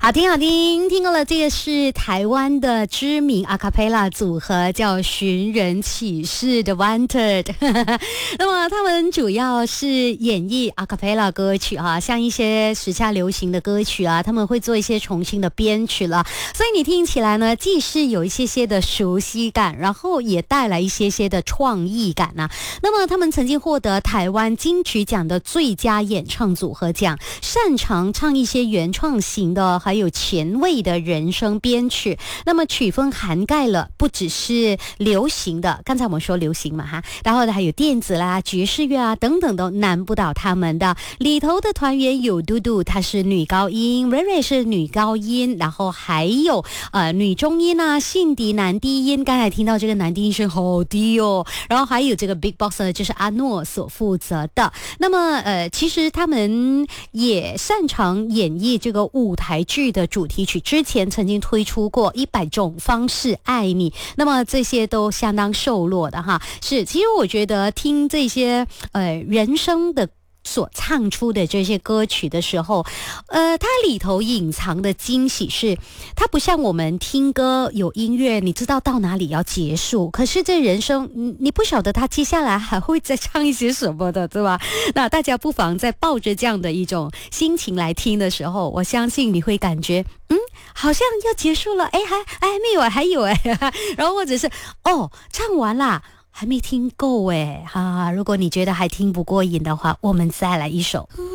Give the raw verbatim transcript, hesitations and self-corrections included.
好听好听，听过了，这个是台湾的知名阿卡贝拉组合，叫寻人启事的 Wanted 那么他们主要是演绎阿卡贝拉歌曲啊，像一些时下流行的歌曲啊，他们会做一些重新的编曲了，所以你听起来呢，既是有一些些的熟悉感，然后也带来一些些的创意感啊。那么他们曾经获得台湾金曲奖的最佳演唱组合奖，擅长唱一些原创型的还有前卫的人声编曲，那么曲风涵盖了不只是流行的，刚才我们说流行嘛哈，然后呢还有电子啦、爵士乐啊等等都难不倒他们的。里头的团员有嘟嘟，她是女高音，瑞瑞是女高音，然后还有呃女中音啊，信迪男低音，刚才听到这个男低音声好低哦，然后还有这个 Big Boss 就是阿诺所负责的。那么呃其实他们也擅长演绎这个舞台剧的主题曲，之前曾经推出过一百种方式爱你，那么这些都相当受落的哈。是，其实我觉得听这些呃人声的所唱出的这些歌曲的时候，呃，它里头隐藏的惊喜是，它不像我们听歌有音乐，你知道到哪里要结束，可是这人生，你你不晓得他接下来还会再唱一些什么的，对吧？那大家不妨在抱着这样的一种心情来听的时候，我相信你会感觉，嗯，好像要结束了，哎，还哎没有，还有哎，然后或者是哦，唱完啦。还没听够哎哈！如果你觉得还听不过瘾的话，我们再来一首。